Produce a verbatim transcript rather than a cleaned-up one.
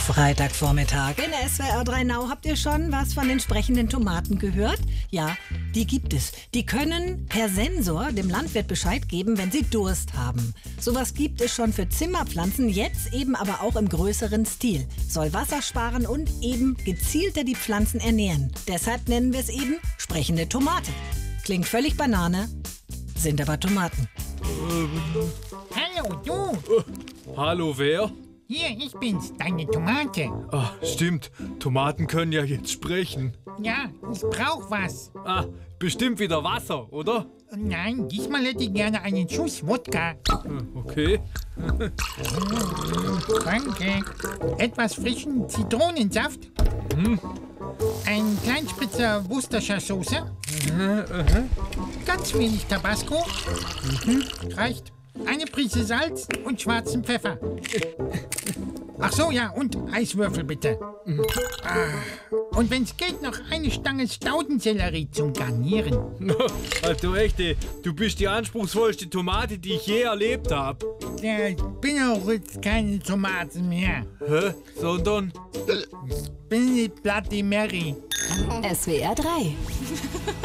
Freitagvormittag in S W R drei Now. Habt ihr schon was von den sprechenden Tomaten gehört? Ja, die gibt es. Die können per Sensor dem Landwirt Bescheid geben, wenn sie Durst haben. Sowas gibt es schon für Zimmerpflanzen, jetzt eben aber auch im größeren Stil. Soll Wasser sparen und eben gezielter die Pflanzen ernähren. Deshalb nennen wir es eben sprechende Tomate. Klingt völlig Banane, sind aber Tomaten. Hallo, du! Äh, hallo, wer? Hier, ich bin's, deine Tomate. Ah, stimmt. Tomaten können ja jetzt sprechen. Ja, ich brauch was. Ah, bestimmt wieder Wasser, oder? Nein, diesmal hätte ich gerne einen Schuss Wodka. Okay. Danke. Etwas frischen Zitronensaft. Hm. Ein Kleinspritzer Worcestershire Soße. Ganz wenig Tabasco. Mhm. Reicht. Eine Prise Salz und schwarzen Pfeffer. Ach so, ja, und Eiswürfel bitte. Ah. Und wenn's geht, noch eine Stange Staudensellerie zum Garnieren. Also echt, ey, du bist die anspruchsvollste Tomate, die ich je erlebt habe. Ja, ich bin auch jetzt keine Tomate mehr. Hä? Sondern? Ich bin die Bloody Mary. S W R drei